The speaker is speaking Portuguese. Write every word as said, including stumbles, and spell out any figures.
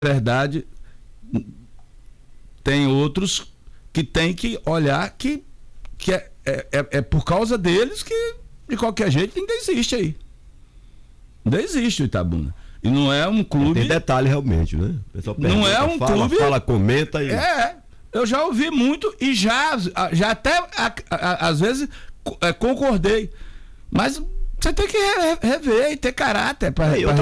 verdade, tem outros que tem que olhar que, que é, é, é por causa deles que de qualquer jeito ninguém existe aí. Não existe o Itabuna. E não é um clube... Tem detalhe realmente, né? O pessoal pergunta, não é um fala, clube... Fala, comenta e... É, eu já ouvi muito e já, já até a, a, às vezes concordei. Mas você tem que rever e ter caráter para